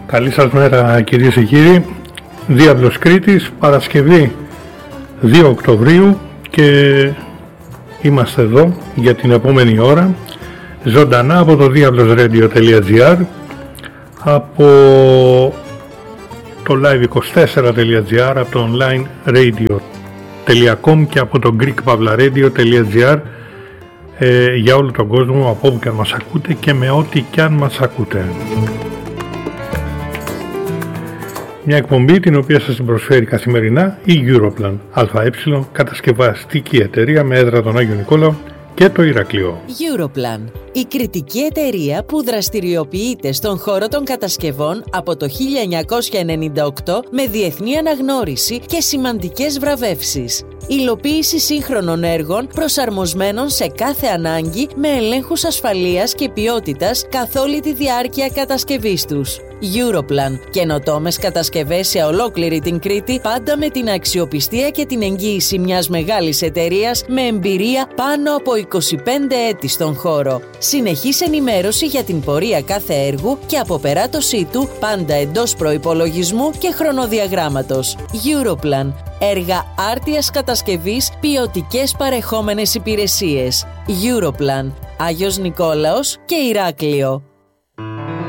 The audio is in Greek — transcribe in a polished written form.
Καλή σας μέρα κυρίες και κύριοι. Διάβλος Κρήτης, Παρασκευή 2 Οκτωβρίου και είμαστε εδώ για την επόμενη ώρα ζωντανά από το diablosradio.gr, από το live24.gr, από το onlineradio.com και από το greekpavlaradio.gr, για όλο τον κόσμο, από όπου και αν μας ακούτε και με ό,τι και αν μας ακούτε. Μια εκπομπή την οποία σας προσφέρει καθημερινά η Europlan ΑΕ, κατασκευαστική εταιρεία με έδρα τον Άγιο Νικόλαο και το Ηράκλειο. Europlan, η κριτική εταιρεία που δραστηριοποιείται στον χώρο των κατασκευών από το 1998 με διεθνή αναγνώριση και σημαντικές βραβεύσεις. Υλοποίηση σύγχρονων έργων προσαρμοσμένων σε κάθε ανάγκη με ελέγχους ασφαλείας και ποιότητας καθ' όλη τη διάρκεια κατασκευής τους. Europlan, καινοτόμες κατασκευές σε ολόκληρη την Κρήτη, πάντα με την αξιοπιστία και την εγγύηση μιας μεγάλης εταιρείας με εμπειρία πάνω από 25 έτη στον χώρο. Συνεχής ενημέρωση για την πορεία κάθε έργου και αποπεράτωσή του πάντα εντός προϋπολογισμού και χρονοδιαγράμματος. Europlan, έργα άρτιας κατασκευής, ποιοτικές παρεχόμενες υπηρεσίες. Europlan, Άγιος Νικόλαος και Ηράκλειο.